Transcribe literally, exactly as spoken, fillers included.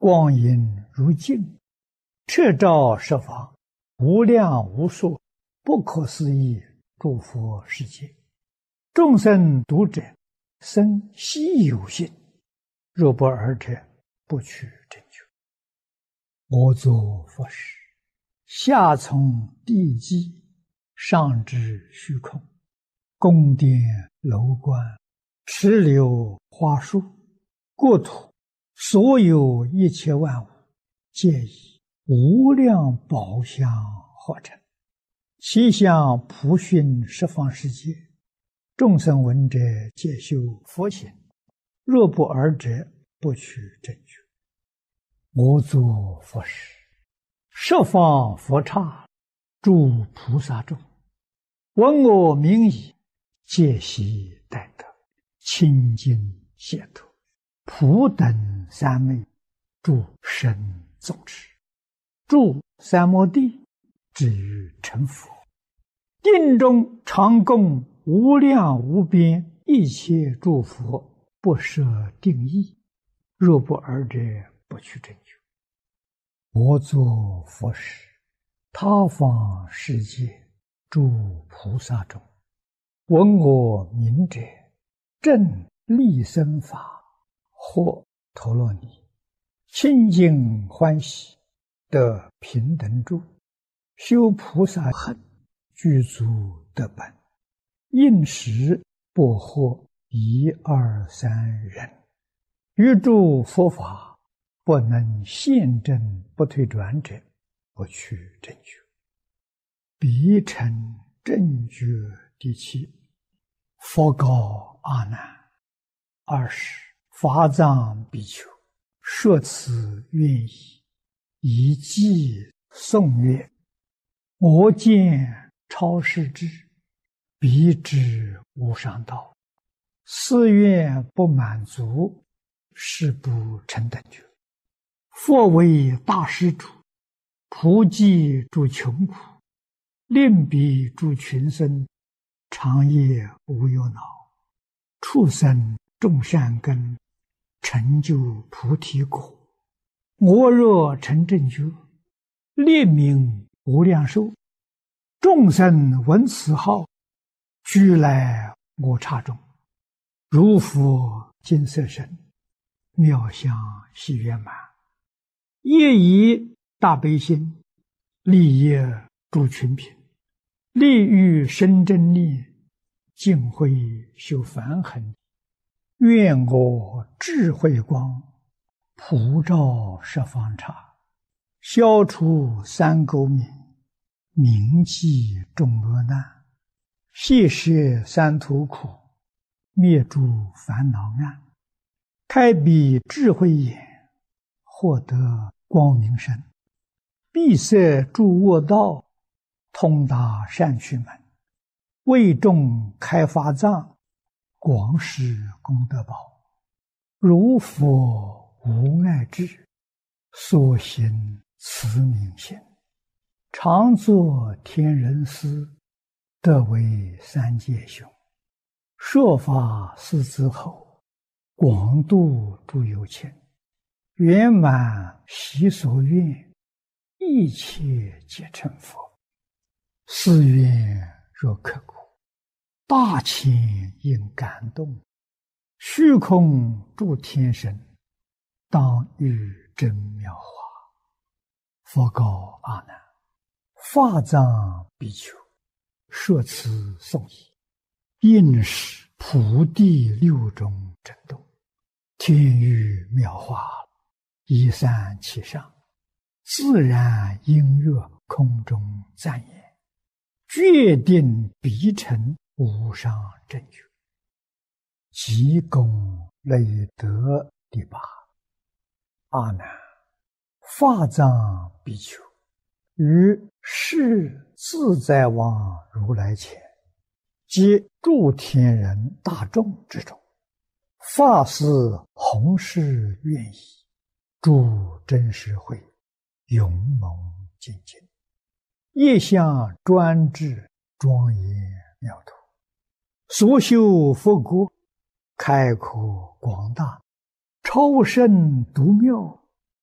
光阴如镜，彻照十方，无量无数不可思议诸佛世界。众生读者，生希有信，若不尔者，不取正觉。我作佛时，下从地基，上至虚空，宫殿楼观，池流花树，国土所有一切万物，皆以无量宝相合成，其相普熏十方世界。众生闻者，皆修佛行，若不尔者，不取正觉。我作佛时，十方佛刹，诸菩萨众，闻我名已，皆悉待得，清净解脱，普等三昧，诸神众持，住三摩地，至于成佛。定中常供无量无边一切诸佛，不设定义，若不尔者，不取正觉。我作佛时，他方世界诸菩萨众，闻我名者，正利生法，或陀罗尼，清净欢喜，得平等住，修菩萨行，具足得本，应时不获一二三人，于诸佛法不能现证不退转者，不取正觉。彼成正觉第七。佛告阿难：二十法藏比丘，说此愿意，以偈颂曰：我见超世智，彼知无上道，誓愿不满足，誓不成等觉。佛为大施主，普济诸穷苦，令彼诸群生，长夜无忧恼，畜生种善根，成就菩提果。我若成正觉，列名无量寿，众生闻此号，俱来我刹中，如佛金色身，妙相喜圆满，业以大悲心，利益诸群品，利欲生真力，净慧修梵行。愿我智慧光，普照十方刹，消除三垢冥，铭记众恶难，谢摄三途苦，灭诸烦恼暗，开彼智慧眼，获得光明身，闭塞诸恶道，通达善趣门，为众开法藏，广施功德宝。如佛无碍智，所行慈悯心，常作天人师，得为三界雄。说法四子后，广度诸有情，圆满习所愿，一切皆成佛。誓愿若刻苦，大千应感动，虚空诸天神，当遇真妙法。佛告阿难：法藏比丘，说此颂已，应是普地六种震动，天雨妙法，一散其上，自然音乐空中赞言，决定必成无上正觉。即功累德第八。阿难，法藏比丘，于世自在王如来前，及诸天人大众之中，发誓弘誓愿意，诸真实会，勇猛精进，业相专制，庄严妙土，所修佛国，开阔广大，超胜独妙，